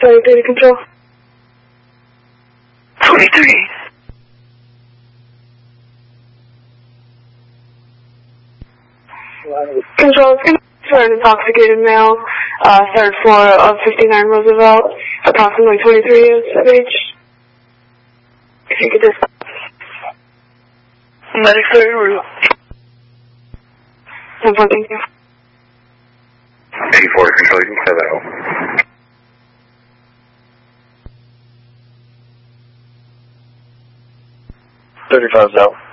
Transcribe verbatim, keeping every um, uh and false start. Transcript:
Flight data control. twenty-three. Control, for an intoxicated male, uh, third floor of fifty-nine Roosevelt, approximately twenty-three years of age. If you could just... Medic third room. ten four, thank you. eighty-four, control, you can clear that out. thirty-five's out.